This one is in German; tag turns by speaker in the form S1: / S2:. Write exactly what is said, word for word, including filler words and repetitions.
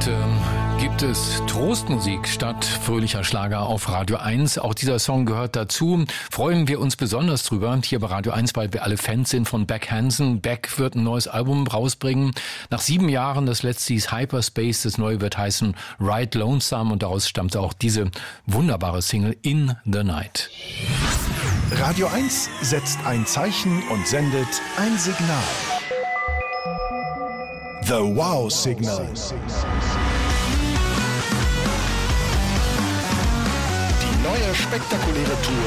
S1: Heute gibt es Trostmusik statt fröhlicher Schlager auf Radio eins. Auch dieser Song gehört dazu. Freuen wir uns besonders drüber hier bei Radio eins, weil wir alle Fans sind von Beck Hansen. Beck wird ein neues Album rausbringen. Nach sieben Jahren, das letzte hieß Hyperspace, das neue wird heißen Ride Lonesome und daraus stammt auch diese wunderbare Single In the Night.
S2: Radio eins setzt ein Zeichen und sendet ein Signal. The Wow Signal. Die neue spektakuläre Tour